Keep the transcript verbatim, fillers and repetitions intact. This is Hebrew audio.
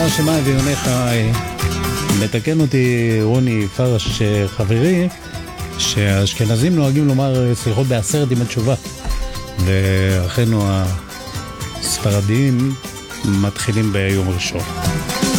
שמה אביונך, מתקן אותי רוני פרש חברי, שהאשכנזים נוהגים לומר סליחות בעשרת עם התשובה, ואחינו הספרדיים מתחילים ביום ראשון.